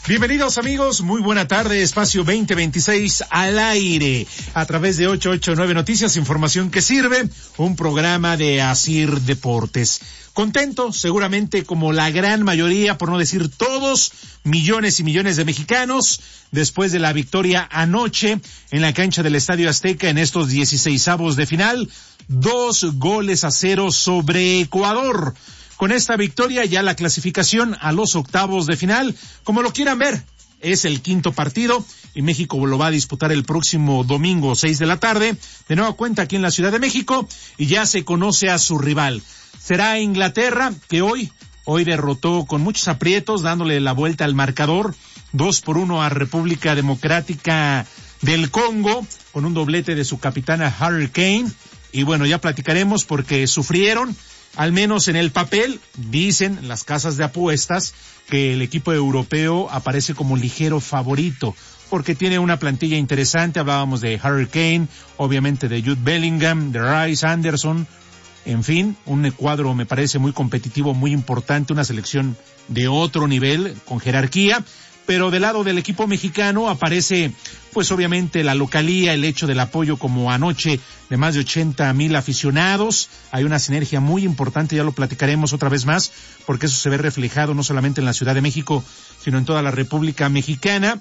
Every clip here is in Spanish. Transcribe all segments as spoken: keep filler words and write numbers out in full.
Bienvenidos amigos, muy buena tarde, espacio veinte veintiséis al aire, a través de ochocientos ochenta y nueve Noticias, información que sirve, un programa de Asir Deportes. Contento, seguramente como la gran mayoría, por no decir todos, millones y millones de mexicanos, después de la victoria anoche en la cancha del Estadio Azteca en estos dieciseisavos de final, dos goles a cero sobre Ecuador. Con esta victoria ya la clasificación a los octavos de final, como lo quieran ver, es el quinto partido y México lo va a disputar el próximo domingo seis de la tarde, de nueva cuenta aquí en la Ciudad de México, y ya se conoce a su rival. Será Inglaterra, que hoy, hoy derrotó con muchos aprietos, dándole la vuelta al marcador, dos por uno a República Democrática del Congo, con un doblete de su capitana Harry Kane, y bueno, ya platicaremos porque sufrieron. Al menos en el papel, dicen las casas de apuestas que el equipo europeo aparece como ligero favorito, porque tiene una plantilla interesante. Hablábamos de Harry Kane, obviamente de Jude Bellingham, de Rice, Anderson, en fin, un cuadro me parece muy competitivo, muy importante, una selección de otro nivel, con jerarquía. Pero del lado del equipo mexicano aparece, pues obviamente la localía, el hecho del apoyo como anoche de más de ochenta mil aficionados. Hay una sinergia muy importante, ya lo platicaremos otra vez más, porque eso se ve reflejado no solamente en la Ciudad de México, sino en toda la República Mexicana.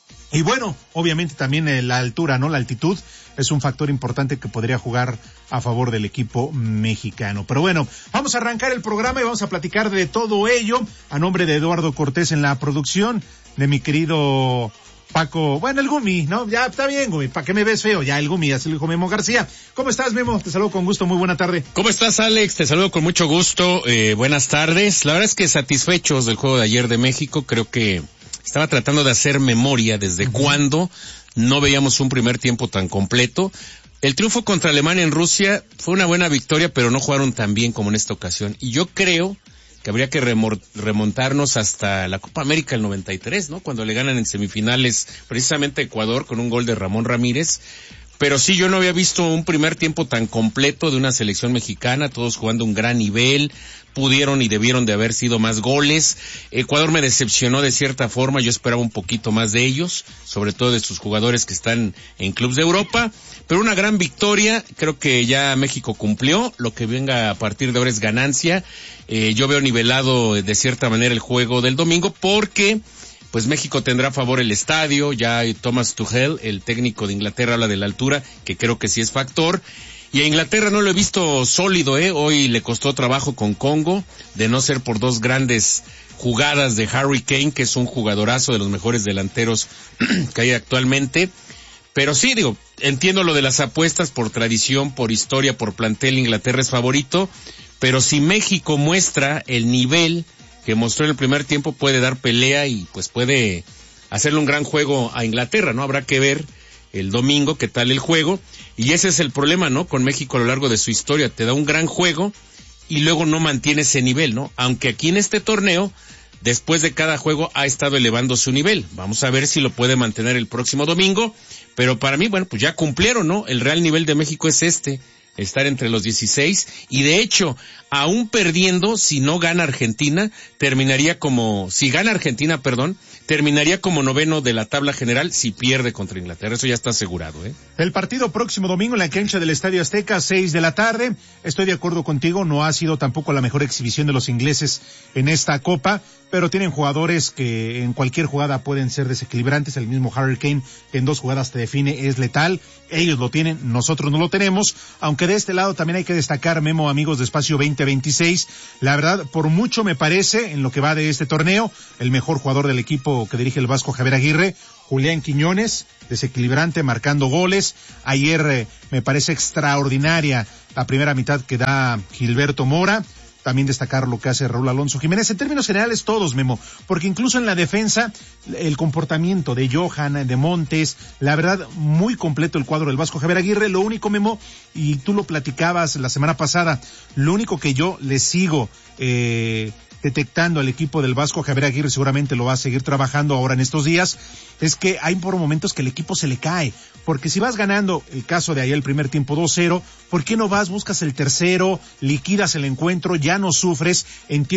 Y bueno, obviamente también la altura, ¿no? La altitud es un factor importante que podría jugar a favor del equipo mexicano. Pero bueno, vamos a arrancar el programa y vamos a platicar de todo ello a nombre de Eduardo Cortés en la producción, de mi querido Paco, bueno, el Gumi, ¿no? Ya está bien, güey, ¿para qué me ves feo? Ya el Gumi, ya se lo dijo Memo García. ¿Cómo estás, Memo? Te saludo con gusto, muy buena tarde. ¿Cómo estás, Alex? Te saludo con mucho gusto, eh, buenas tardes. La verdad es que satisfechos del juego de ayer de México, creo que estaba tratando de hacer memoria desde uh-huh. cuándo no veíamos un primer tiempo tan completo. El triunfo contra Alemania en Rusia fue una buena victoria, pero no jugaron tan bien como en esta ocasión. Y yo creo que habría que remontarnos hasta la Copa América del noventa y tres, ¿no? Cuando le ganan en semifinales precisamente a Ecuador con un gol de Ramón Ramírez. Pero sí, yo no había visto un primer tiempo tan completo de una selección mexicana, todos jugando un gran nivel, pudieron y debieron de haber sido más goles. Ecuador me decepcionó de cierta forma, yo esperaba un poquito más de ellos, sobre todo de sus jugadores que están en clubes de Europa, pero una gran victoria, creo que ya México cumplió, lo que venga a partir de ahora es ganancia. Eh, yo veo nivelado de cierta manera el juego del domingo porque pues México tendrá a favor el estadio, ya Thomas Tuchel, el técnico de Inglaterra, habla de la altura, que creo que sí es factor. Y a Inglaterra no lo he visto sólido, eh, hoy le costó trabajo con Congo, de no ser por dos grandes jugadas de Harry Kane, que es un jugadorazo de los mejores delanteros que hay actualmente. Pero sí, digo, entiendo lo de las apuestas por tradición, por historia, por plantel, Inglaterra es favorito, pero si México muestra el nivel que mostró en el primer tiempo, puede dar pelea y pues puede hacerle un gran juego a Inglaterra, ¿no? Habrá que ver el domingo qué tal el juego, y ese es el problema, ¿no? Con México a lo largo de su historia, te da un gran juego y luego no mantiene ese nivel, ¿no? Aunque aquí en este torneo, después de cada juego ha estado elevando su nivel. Vamos a ver si lo puede mantener el próximo domingo, pero para mí, bueno, pues ya cumplieron, ¿no? El real nivel de México es este, estar entre los dieciséis, y de hecho, aún perdiendo, si no gana Argentina, terminaría como, si gana Argentina, perdón, terminaría como noveno de la tabla general si pierde contra Inglaterra, eso ya está asegurado, ¿eh? El partido próximo domingo en la cancha del Estadio Azteca, seis de la tarde, estoy de acuerdo contigo, no ha sido tampoco la mejor exhibición de los ingleses en esta Copa, pero tienen jugadores que en cualquier jugada pueden ser desequilibrantes. El mismo Harry Kane, que en dos jugadas te define, es letal. Ellos lo tienen, nosotros no lo tenemos, aunque de este lado también hay que destacar, Memo, amigos de Espacio veinte veintiséis, la verdad, por mucho me parece, en lo que va de este torneo, el mejor jugador del equipo que dirige el Vasco Javier Aguirre, Julián Quiñones, desequilibrante, marcando goles. Ayer eh, me parece extraordinaria la primera mitad que da Gilberto Mora. También destacar lo que hace Raúl Alonso Jiménez, en términos generales todos, Memo, porque incluso en la defensa, el comportamiento de Johan, de Montes, la verdad, muy completo el cuadro del Vasco Javier Aguirre. Lo único, Memo, y tú lo platicabas la semana pasada, lo único que yo le sigo eh, detectando al equipo del Vasco Javier Aguirre, seguramente lo va a seguir trabajando ahora en estos días, es que hay por momentos que el equipo se le cae, porque si vas ganando, el caso de ayer el primer tiempo dos cero, ¿por qué no vas, buscas el tercero, liquidas el encuentro, ya no sufres, entiendes?